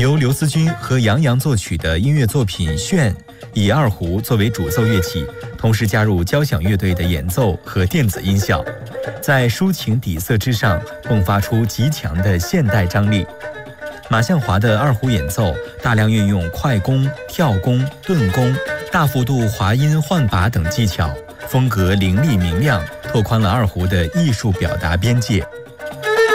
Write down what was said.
由刘思君和杨洋作曲的音乐作品《炫》，以二胡作为主奏乐器，同时加入交响乐队的演奏和电子音效，在抒情底色之上迸发出极强的现代张力。马向华的二胡演奏大量运用快弓、跳弓、顿弓、大幅度滑音换把等技巧，风格凌厉明亮，拓宽了二胡的艺术表达边界。